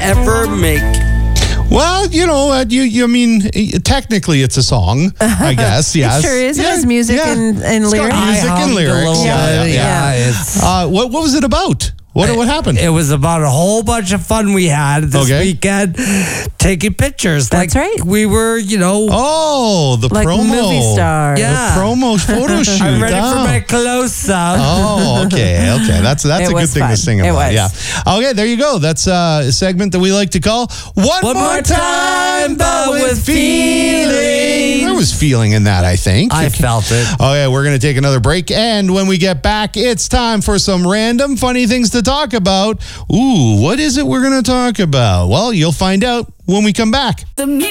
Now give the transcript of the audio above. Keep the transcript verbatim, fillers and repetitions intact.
ever make? Well, you know, uh, you, you I mean, technically it's a song, I guess. Yes, It sure is. It Yeah, has music yeah. and, and It's got lyrics. music I and hummed a lyrics. little Yeah, bit. yeah, Yeah, yeah. it's- Uh, what what was it about? What what happened? It was about a whole bunch of fun we had this Okay. weekend, taking pictures. That's like right. We were, you know, Oh, the Like promo. movie stars. Yeah. The promo photo shoot. I'm ready Oh. for my close-up. Oh, okay, okay. That's that's It a good was thing to fun. sing It about. was. Yeah. Okay, there you go. That's uh, a segment that we like to call One, One More Time, but with feeling. There was feeling in that, I think. I felt it. Okay, we're going to take another break. And when we get back, it's time for some random funny things to talk about. Ooh, what is it we're going to talk about? Well, you'll find out when we come back. The